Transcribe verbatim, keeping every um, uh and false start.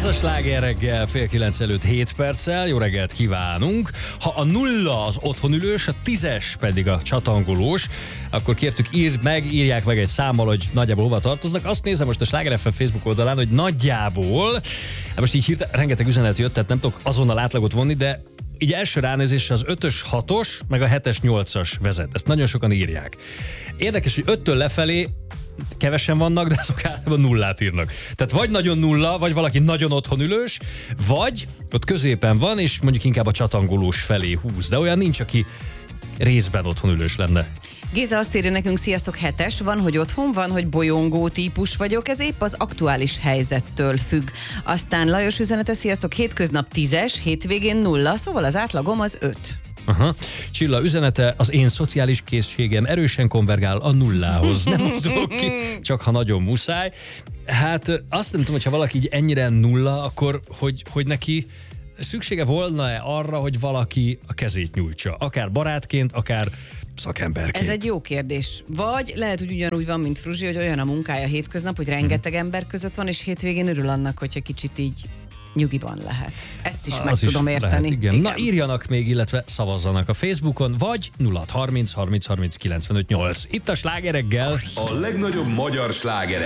a Sláger reggel, fél kilenc előtt hét perccel. Jó reggelt kívánunk. Ha a nulla az otthonülős, a tízes pedig a csatangolós, akkor kértük, írd meg, írják meg egy számmal, hogy nagyjából hova tartoznak. Azt nézem most a Sláger ef em Facebook oldalán, hogy nagyjából, hát most így hirtelen rengeteg üzenet jött, tehát nem tudok azonnal átlagot vonni, de így első ránézésre az ötös, hatos, meg a hetes, nyolcas vezet. Ezt nagyon sokan írják. Érdekes, hogy öttől lefelé kevesen vannak, de azok általában nullát írnak. Tehát vagy nagyon nulla, vagy valaki nagyon otthonülős, vagy ott középen van, és mondjuk inkább a csatangolós felé húz. De olyan nincs, aki részben otthonülős lenne. Géza azt írja nekünk, sziasztok, hetes, van, hogy otthon, van, hogy bolyongó típus vagyok, ez épp az aktuális helyzettől függ. Aztán Lajos üzenete, sziasztok, hétköznap tízes, hétvégén nulla, szóval az átlagom az öt. Aha. Csilla üzenete, az én szociális készségem erősen konvergál a nullához. Nem mozdulok ki, csak ha nagyon muszáj. Hát azt nem tudom, hogyha valaki így ennyire nulla, akkor hogy, hogy neki szüksége volna-e arra, hogy valaki a kezét nyújtsa. Akár barátként, akár szakemberként. Ez egy jó kérdés. Vagy lehet, hogy ugyanúgy van, mint Fruzsi, hogy olyan a munkája hétköznap, hogy rengeteg hmm. ember között van, és hétvégén örül annak, hogyha kicsit így nyugiban lehet. Ezt is Az meg is tudom érteni. Lehet, igen. igen. Na írjanak még, illetve szavazzanak a Facebookon, vagy nulla harminc harminc harminc kilencvenöt nyolc. Itt a Sláger reggel. A legnagyobb magyar slágerek.